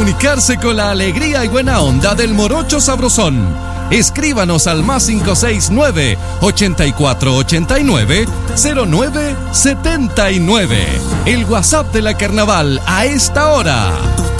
comunicarse con la alegría y buena onda del Morocho Sabrosón. Escríbanos al +569 8489 0979. El WhatsApp de la Carnaval a esta hora.